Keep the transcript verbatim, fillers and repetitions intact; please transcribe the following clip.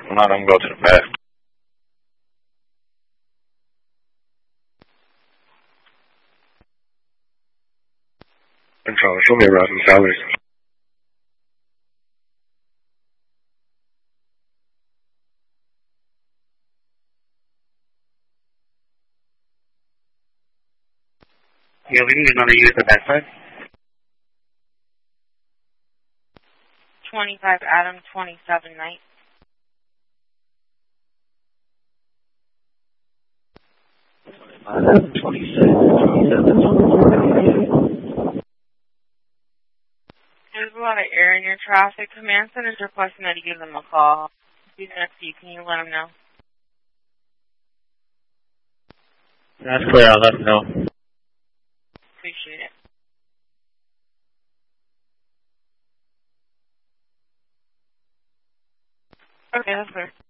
Let him go to the back. Control, show me around in Cali. Yeah, we need another use the backside. twenty-five Adam, twenty-seven Night. Adam, twenty-seven, twenty-seven. There's a lot of air in your traffic. Command Center is requesting that you give them a call. He's next to you. Can you let them know? That's clear. I'll let them know. Appreciate it. Okay, that's clear.